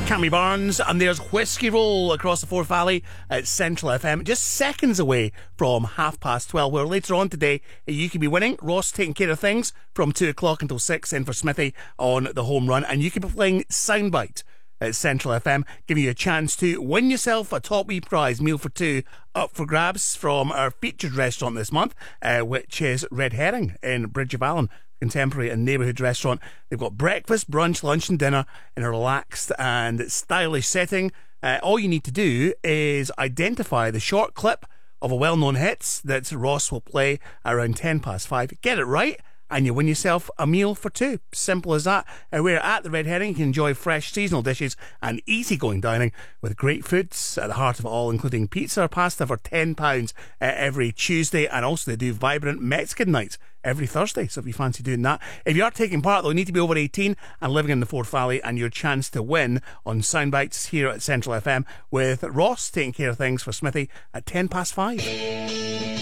Cammy Barnes, and there's Whiskey Roll across the Forth Valley at Central FM, just seconds away from 12:30, where later on today you could be winning. Ross taking care of things from 2 o'clock until 6 in for Smithy on the home run, and you could be playing Soundbite at Central FM, giving you a chance to win yourself a top wee prize meal for two up for grabs from our featured restaurant this month, which is Red Herring in Bridge of Allen. Contemporary and neighbourhood restaurant. They've got breakfast, brunch, lunch and dinner in a relaxed and stylish setting. All you need to do is identify the short clip of a well-known hit that Ross will play around 5:10. Get it right and you win yourself a meal for two. Simple as that. We're at the Red Herring. You can enjoy fresh seasonal dishes and easygoing dining with great foods at the heart of it all, including pizza or pasta for £10 every Tuesday, and also they do vibrant Mexican nights every Thursday, so if you fancy doing that. If you are taking part, though, you need to be over 18 and living in the Forth Valley, and your chance to win on Soundbites here at Central FM with Ross taking care of things for Smithy at 5:10.